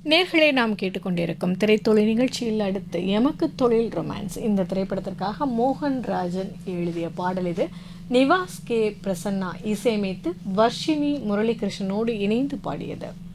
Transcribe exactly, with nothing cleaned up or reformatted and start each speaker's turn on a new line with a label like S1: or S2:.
S1: நேர்களே நாம் கேட்டுக்கொண்டிருக்கும் திரைத்தொழில் நிகழ்ச்சியில் அடுத்து எமக்கு தொழில் ரொமான்ஸ் இந்த திரைப்படத்திற்காக மோகன் ராஜன் எழுதிய பாடல் இது. நிவாஸ் கே பிரசன்னா இசையமைத்து வர்ஷினி முரளிகிருஷ்ணனோடு இணைந்து பாடியது.